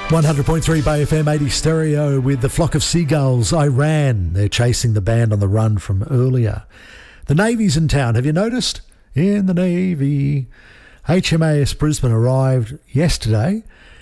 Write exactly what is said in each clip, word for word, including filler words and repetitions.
one hundred point three Bay F M, eighty stereo with The Flock of Seagulls, Iran. They're chasing the band on the run from earlier. The Navy's in town. Have you noticed? In the Navy. H M A S Brisbane arrived yesterday,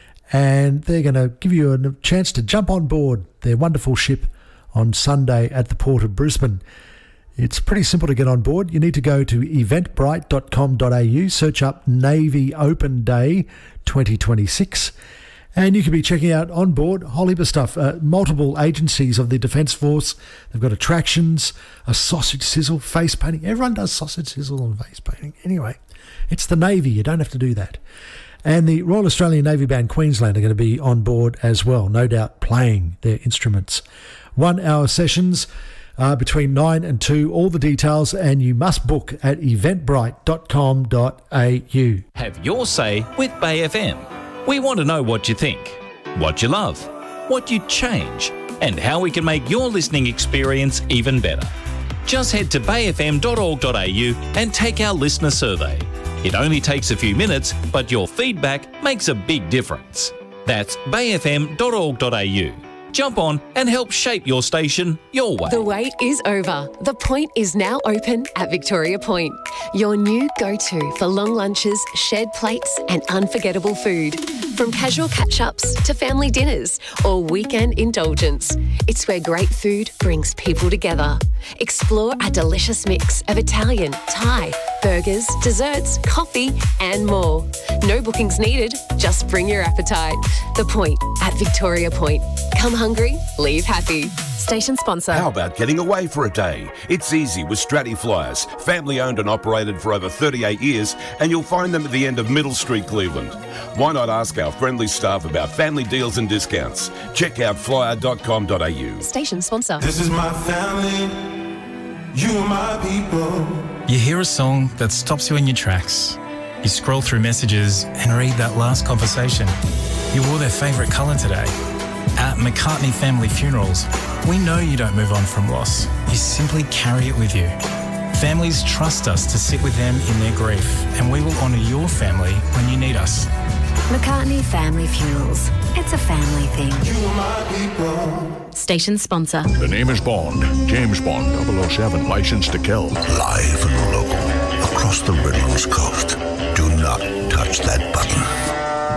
and they're going to give you a chance to jump on board their wonderful ship on Sunday at the port of Brisbane. It's pretty simple to get on board. You need to go to eventbrite dot com dot a u, search up Navy Open Day twenty twenty-six, and you can be checking out on board a whole heap of stuff. Uh, multiple agencies of the Defence Force. They've got attractions, a sausage sizzle, face painting. Everyone does sausage sizzle and face painting. Anyway, it's the Navy. You don't have to do that. And the Royal Australian Navy Band Queensland are going to be on board as well, no doubt playing their instruments. One-hour sessions uh, between nine and two. All the details, and you must book at eventbrite dot com dot a u. Have your say with Bay F M. We want to know what you think, what you love, what you'd change, and how we can make your listening experience even better. Just head to bay f m dot org dot a u and take our listener survey. It only takes a few minutes, but your feedback makes a big difference. That's bay f m dot org dot a u. Jump on and help shape your station your way. The wait is over. The Point is now open at Victoria Point. Your new go-to for long lunches, shared plates and unforgettable food. From casual catch-ups to family dinners or weekend indulgence, it's where great food brings people together. Explore a delicious mix of Italian, Thai, burgers, desserts, coffee and more. No bookings needed, just bring your appetite. The Point at Victoria Point. Come hungry, leave happy. Station sponsor. How about getting away for a day? It's easy with Stratty Flyers, family owned and operated for over thirty-eight years, and you'll find them at the end of Middle Street, Cleveland. Why not ask our friendly staff about family deals and discounts? Check out flyer dot com dot a u. Station sponsor. This is my family, you are my people. You hear a song that stops you in your tracks. You scroll through messages and read that last conversation. You wore their favourite colour today. At McCartney Family Funerals, we know you don't move on from loss. You simply carry it with you. Families trust us to sit with them in their grief, and we will honour your family when you need us. McCartney Family Funerals. It's a family thing. You are my people. Station sponsor. The name is Bond. James Bond, double oh seven, licensed to kill. Live and local, across the Redlands coast. Do not touch that button.